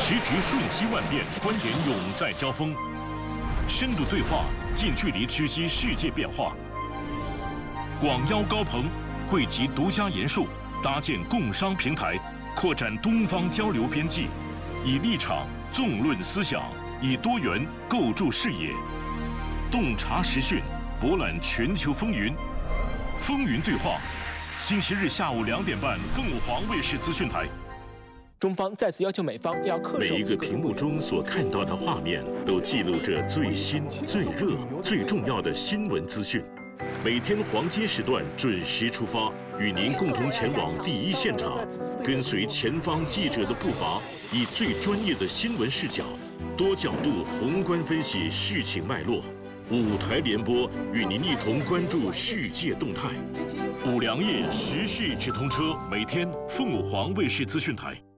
时局瞬息万变，观点永在交锋，深度对话，近距离直击世界变化。广邀高朋，汇集独家研述，搭建共商平台，扩展东方交流边际，以立场纵论思想，以多元构筑视野，洞察时讯，博览全球风云。风云对话，星期日下午2点半，凤凰卫视资讯台。 中方再次要求美方要恪守。 每一个屏幕中所看到的画面，都记录着最新、最热、最重要的新闻资讯。每天黄金时段准时出发，与您共同前往第一现场，跟随前方记者的步伐，以最专业的新闻视角，多角度宏观分析事情脉络。5台联播，与您一同关注世界动态。5粮液时事直通车，每天凤凰卫视资讯台。